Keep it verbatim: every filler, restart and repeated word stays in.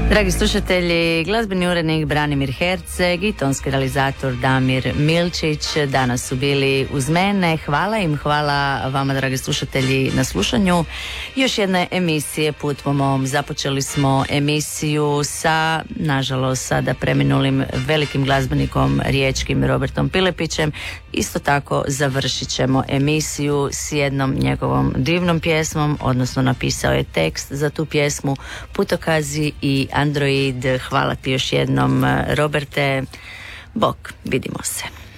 Dragi slušatelji, glazbeni urednik Branimir Herceg i tonski realizator Damir Milčić danas su bili uz mene. Hvala im, hvala vama dragi slušatelji na slušanju još jedne emisije Put po mom. Započeli smo emisiju sa, nažalost, sada preminulim velikim glazbenikom riječkim Robertom Pilepićem. Isto tako završit ćemo emisiju s jednom njegovom divnom pjesmom, odnosno napisao je tekst za tu pjesmu Putokazi i Android. Hvala ti još jednom, Roberte. Bok, vidimo se.